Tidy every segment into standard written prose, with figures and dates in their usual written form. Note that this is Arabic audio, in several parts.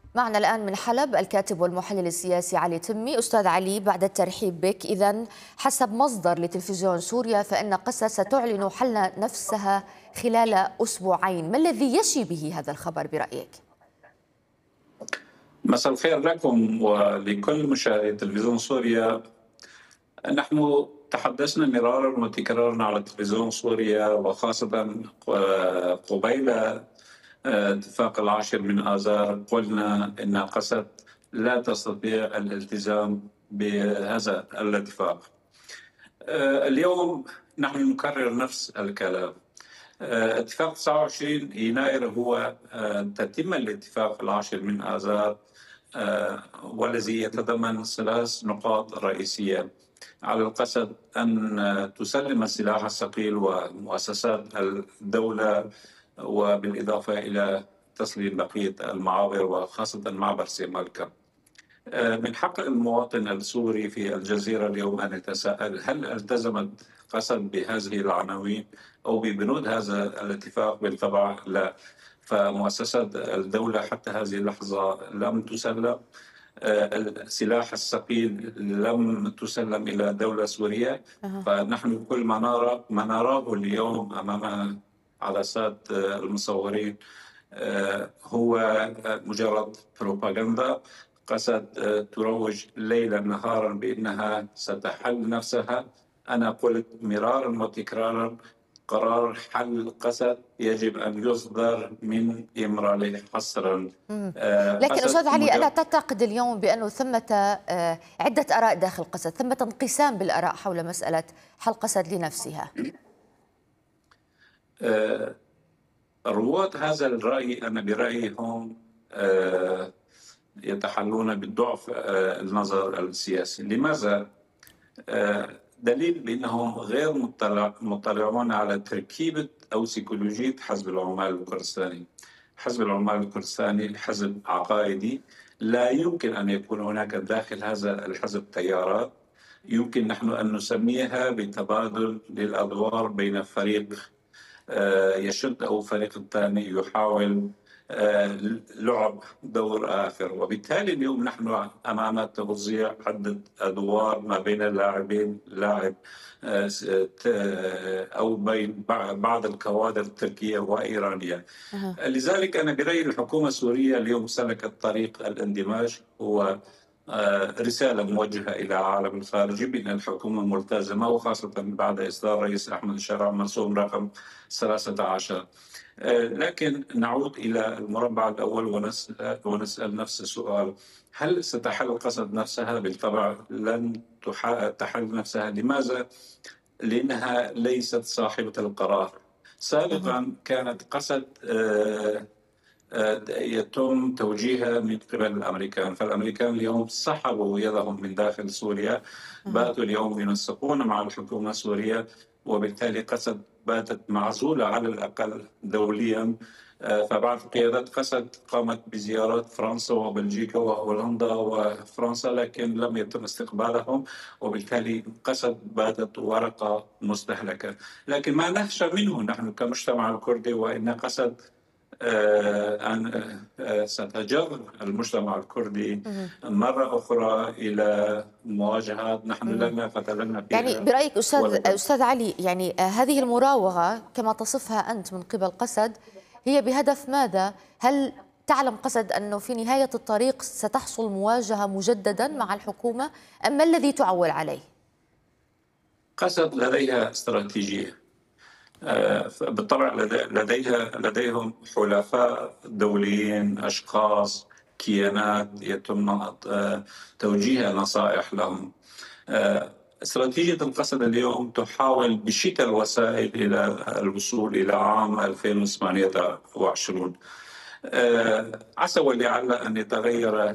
معنا الآن من حلب الكاتب والمحلل السياسي علي تمي. أستاذ علي، بعد الترحيب بك، إذن حسب مصدر لتلفزيون سوريا فإن قسد ستعلن حل نفسها خلال أسبوعين، ما الذي يشي به هذا الخبر برأيك؟ مساء الخير لكم ولكل مشاهدي تلفزيون سوريا. نحن تحدثنا مرارا وتكرارا على تلفزيون سوريا، وخاصة قبيل اتفاق 10 من آذار قلنا أن قسد لا تستطيع الالتزام بهذا الاتفاق. اليوم نحن نكرر نفس الكلام. اتفاق 29 يناير هو تتم الاتفاق 10 من آذار، والذي يتضمن 3 نقاط رئيسية. على القسد أن تسلم السلاح الثقيل ومؤسسات الدولة، وبالإضافة إلى تسليم بقية المعابر وخاصة معبر سيمالكا. من حق المواطن السوري في الجزيرة اليوم أن يتساءل: هل التزمت قسد بهذه العناوين أو ببنود هذا الاتفاق؟ بالطبع لا. فمؤسسات الدولة حتى هذه اللحظة لم تسلم، السلاح الثقيل لم تسلم إلى دولة سورية. فنحن كل ما نراه اليوم أمام عدسات المصورين هو مجرد بروباغندا. قسد تروج ليلا نهارا بأنها ستحل نفسها. أنا قلت مرارا وتكرارا: قرار حل قسد يجب أن يصدر من إمراله حصرا. لكن أستاذ علي، ألا تعتقد اليوم بأنه ثمة عدة آراء داخل قسد، ثمة انقسام بالآراء حول مسألة حل قسد لنفسها؟ رواد هذا الرأي أنا برأيي هم يتحلون بالضعف النظر السياسي. لماذا؟ دليل بأنهم غير مطلعون على تركيبة أو سيكولوجية حزب العمال الكردستاني. حزب العمال الكردستاني حزب عقائدي، لا يمكن أن يكون هناك داخل هذا الحزب تيارات يمكن نحن أن نسميها بتبادل للأدوار بين فريق يشد أو فريق الثاني يحاول لعب دور آخر. وبالتالي اليوم نحن أمام توزيع عدة أدوار ما بين اللاعبين، لاعب أو بين بعض الكوادر التركية وإيرانية. لذلك أنا برأيي الحكومة السورية اليوم سلكت طريق الاندماج، هو رسالة موجهة إلى العالم الخارجي بأن الحكومة ملتزمة، وخاصة بعد إصدار رئيس أحمد الشرع مرسوم رقم 13. لكن نعود إلى المربع الأول ونسأل نفس السؤال: هل ستحل قسد نفسها؟ بالطبع لن تحل نفسها. لماذا؟ لأنها ليست صاحبة القرار. سابقا كانت قسد يتم توجيهها من قبل الأمريكان، فالأمريكان اليوم سحبوا يدهم من داخل سوريا، باتوا اليوم ينسقون مع الحكومة السورية، وبالتالي قسد باتت معزولة على الأقل دوليا. فبعض قيادات قسد قامت بزيارات فرنسا وبلجيكا وهولندا وفرنسا، لكن لم يتم استقبالهم، وبالتالي قسد باتت ورقة مستهلكة. لكن ما نخشى منه نحن كمجتمع الكردي وإن قسد أن ستجر المجتمع الكردي مرة أخرى إلى مواجهات نحن لنا فتلنا فيها. يعني برأيك أستاذ علي، يعني هذه المراوغة كما تصفها أنت من قبل قسد هي بهدف ماذا؟ هل تعلم قسد أنه في نهاية الطريق ستحصل مواجهة مجددا مع الحكومة، أم ما الذي تعول عليه؟ قسد لديها استراتيجية. بالطبع لديهم حلفاء دوليين، أشخاص، كيانات يتم توجيه نصائح لهم. استراتيجية القسد اليوم تحاول بشتى الوسائل إلى الوصول إلى عام 2028. عسى ولعل أن يتغير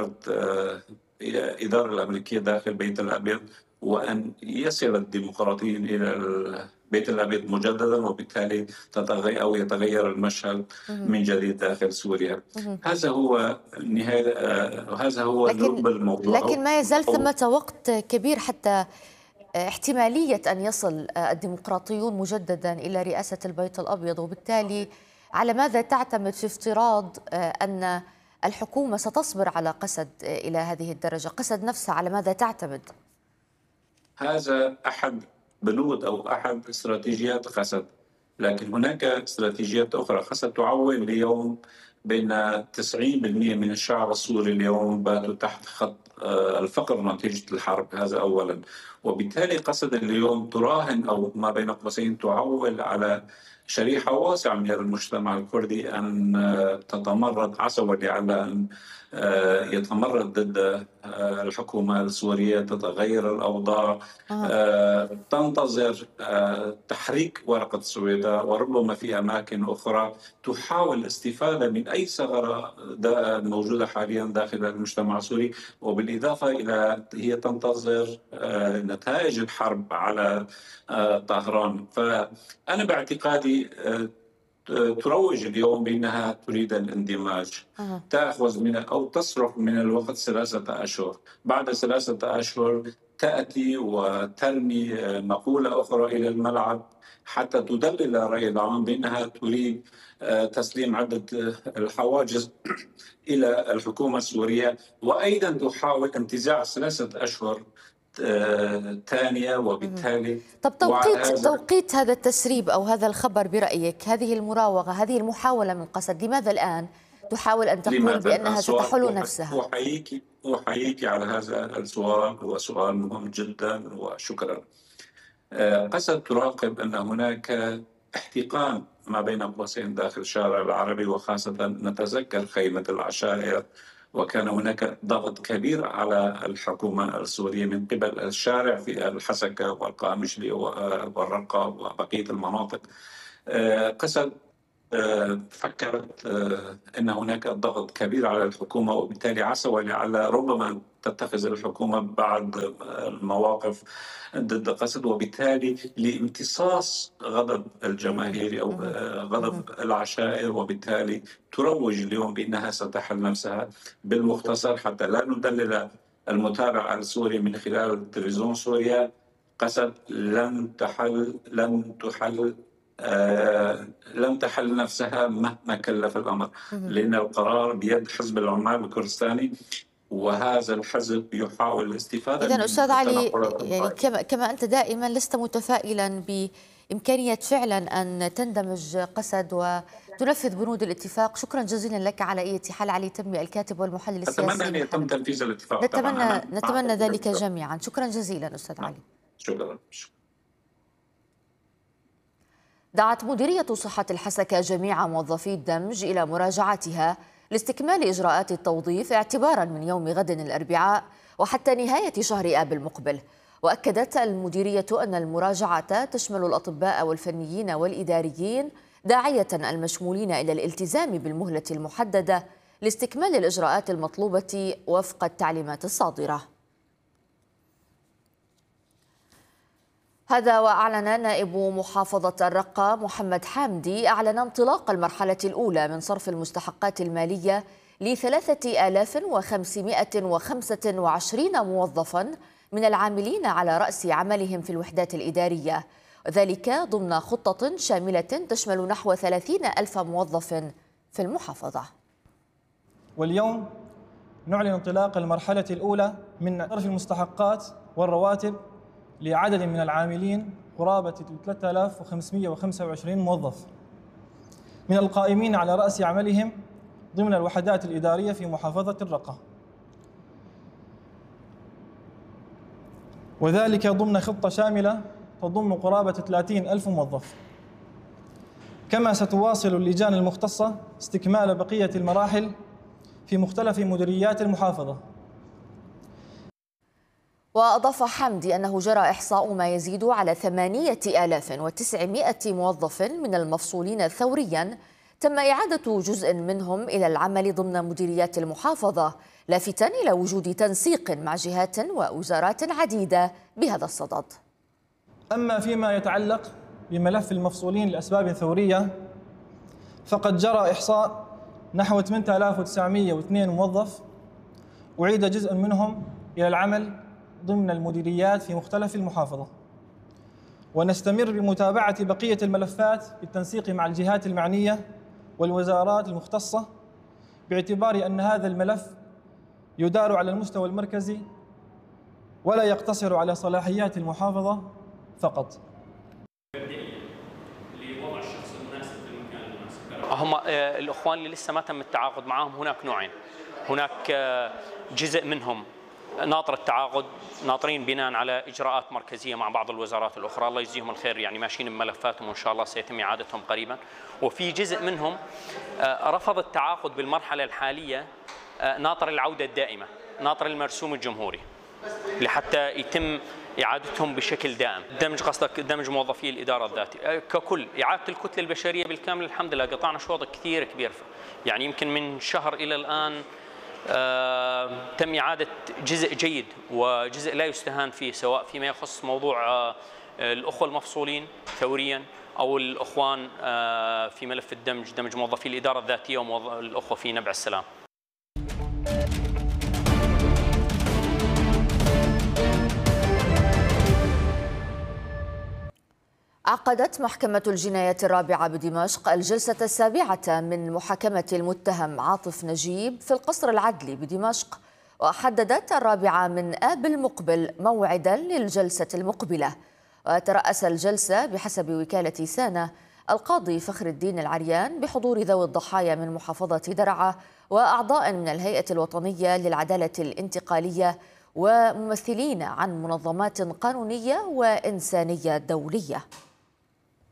إدارة الأمريكية داخل بيت الأبيض، وأن يصل الديمقراطيين إلى بيت الأبيض مجددا، وبالتالي يتغير المشهد من جديد داخل سوريا. هذا هو نهاية، هذا هو لب الموضوع. لكن ما يزال ثمة وقت كبير حتى احتمالية أن يصل الديمقراطيون مجددا إلى رئاسة البيت الأبيض، وبالتالي على ماذا تعتمد في افتراض أن الحكومة ستصبر على قسد إلى هذه الدرجة؟ قسد نفسها على ماذا تعتمد؟ هذا أحد بنود أو أحد استراتيجيات قسد، لكن هناك استراتيجيات أخرى. قسد تعول اليوم بين 90% من الشعب السوري اليوم باتوا تحت خط الفقر نتيجة الحرب، هذا أولا. وبالتالي قسد اليوم تراهن أو ما بين قوسين تعول على شريحة واسعة من المجتمع الكردي أن تتمرد عسوا على أن يتمرد ضد الحكومة السورية، تتغير الأوضاع، تنتظر تحريك ورقة سويداء، وربما في أماكن أخرى تحاول الاستفادة من أي ثغرة موجودة حاليا داخل المجتمع السوري. وبالإضافة إلى هي تنتظر نتائج الحرب على طهران. فأنا باعتقادي تروج اليوم بأنها تريد الاندماج، تأخذ من أو تصرف من الوقت 3 أشهر، بعد 3 أشهر تأتي وترمي مقولة أخرى إلى الملعب حتى تدلل الرأي العام بأنها تريد تسليم عدة الحواجز إلى الحكومة السورية، وأيضا تحاول انتزاع 3 أشهر ثانية. وبالتالي طب توقيت هذا التسريب أو هذا الخبر برأيك، هذه المراوغة، هذه المحاولة من قسد، لماذا الآن تحاول أن تقول بأنها ستحل نفسها؟ أحييك على هذا السؤال، هو سؤال مهم جدا وشكرا. قسد تراقب أن هناك احتقان ما بين قوسين داخل الشارع العربي، وخاصة نتذكر خيمة العشائر، وكان هناك ضغط كبير على الحكومة السورية من قبل الشارع في الحسكة والقامشلي والرقة وبقية المناطق. قسد فكرت أن هناك ضغط كبير على الحكومة، وبالتالي عسوا لعل ربما تتخذ الحكومة بعض المواقف ضد قسد، وبالتالي لامتصاص غضب الجماهير أو غضب العشائر، وبالتالي تروج اليوم بأنها ستحل نفسها. بالمختصر حتى لا ندلل المتابع السوري من خلال تلفزيون سوريا، قسد لم تحل نفسها مهما كلف الأمر، لأن القرار بيد حزب العمال الكردستاني، وهذا الحزب يحاول الاستفادة. إذن أستاذ علي، يعني كما أنت دائما لست متفائلا بإمكانية فعلا أن تندمج قسد وتنفذ بنود الاتفاق. شكرا جزيلا لك على أي حال. علي تمي، الكاتب والمحلل السياسي. أتمنى أن يتم تنفيذ الاتفاق. نتمنى ذلك جميعا. شكرا جزيلا أستاذ علي. شكرا. دعت مديرية صحة الحسكة جميع موظفي الدمج إلى مراجعتها لاستكمال إجراءات التوظيف اعتبارا من يوم غد الأربعاء وحتى نهاية شهر آب المقبل. وأكدت المديرية أن المراجعة تشمل الأطباء والفنيين والإداريين، داعية المشمولين إلى الالتزام بالمهلة المحددة لاستكمال الإجراءات المطلوبة وفق التعليمات الصادرة. هذا وأعلن نائب محافظة الرقة محمد حامدي انطلاق المرحلة الأولى من صرف المستحقات المالية ل3525 موظفا من العاملين على رأس عملهم في الوحدات الإدارية، وذلك ضمن خطة شاملة تشمل نحو 30,000 موظف في المحافظة. واليوم نعلن انطلاق المرحلة الأولى من صرف المستحقات والرواتب لعدد من العاملين قرابة 3525 موظف من القائمين على رأس عملهم ضمن الوحدات الإدارية في محافظة الرقة، وذلك ضمن خطة شاملة تضم قرابة 30,000 موظف. كما ستواصل اللجان المختصة استكمال بقية المراحل في مختلف مديريات المحافظة. وأضاف حمدي أنه جرى إحصاء ما يزيد على 8,900 موظف من المفصولين ثوريا تم إعادة جزء منهم إلى العمل ضمن مديريات المحافظة، لافتا إلى وجود تنسيق مع جهات ووزارات عديدة بهذا الصدد. أما فيما يتعلق بملف المفصولين لأسباب ثورية، فقد جرى إحصاء نحو 8,902 موظف أعيد جزء منهم إلى العمل ضمن المديريات في مختلف المحافظة، ونستمر بمتابعة بقية الملفات بالتنسيق مع الجهات المعنية والوزارات المختصة باعتبار أن هذا الملف يدار على المستوى المركزي ولا يقتصر على صلاحيات المحافظة فقط. هم الأخوان اللي لسه ما تم التعاقد معهم هناك نوعين. هناك جزء منهم ناطر التعاقد، ناطرين بناء على إجراءات مركزية مع بعض الوزارات الأخرى، الله يجزيهم الخير، يعني ماشيين بملفاتهم وإن شاء الله سيتم إعادتهم قريبا. وفي جزء منهم رفض التعاقد بالمرحلة الحالية، ناطر العودة الدائمة، ناطر المرسوم الجمهوري لحتى يتم إعادتهم بشكل دائم. قصدك دمج موظفي الإدارة الذاتية ككل، إعادة الكتلة البشرية بالكامل. الحمد لله قطعنا شوط كثير كبير، يعني يمكن من شهر إلى الآن تم إعادة جزء جيد وجزء لا يستهان فيه، سواء فيما يخص موضوع الأخوة المفصولين ثوريا أو الأخوان في ملف دمج موظفي الإدارة الذاتية والأخوة في نبع السلام. عقدت محكمة الجنايات الرابعة بدمشق الجلسة السابعة من محاكمة المتهم عاطف نجيب في القصر العدلي بدمشق، وحددت الرابعة من آب المقبل موعدا للجلسة المقبلة. وترأس الجلسة بحسب وكالة سانا القاضي فخر الدين العريان بحضور ذوي الضحايا من محافظة درعا وأعضاء من الهيئة الوطنية للعدالة الانتقالية وممثلين عن منظمات قانونية وإنسانية دولية.